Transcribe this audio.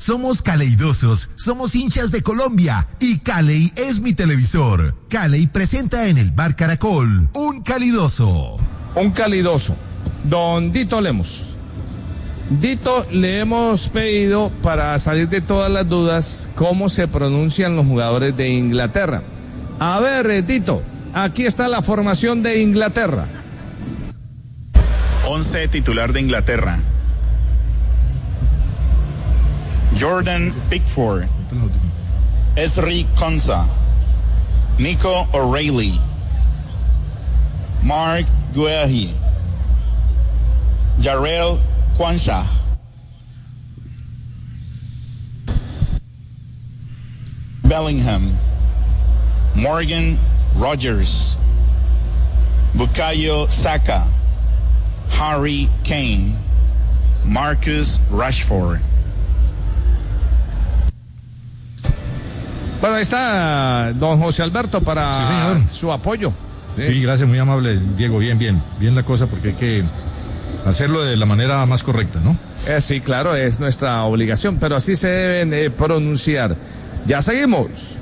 somos caleidosos, somos hinchas de Colombia y Caley es mi televisor. Caley presenta en el Bar Caracol un calidoso. Un calidoso. Don Dito Lemos. Dito, le hemos pedido, para salir de todas las dudas, cómo se pronuncian los jugadores de Inglaterra. A ver, Dito, aquí está la formación de Inglaterra. 11 titular de Inglaterra: Jordan Pickford, Ezri Konsa, Nico O'Reilly, Mark Guehi, Jarrell Quansah, Bellingham, Morgan Rogers, Bukayo Saka, Harry Kane, Marcus Rashford. Bueno, ahí está don José Alberto para su apoyo. Sí, gracias, muy amable, Diego. Bien la cosa, porque hay que hacerlo de la manera más correcta, ¿no? Sí, claro, es nuestra obligación, pero así se deben pronunciar. Ya seguimos.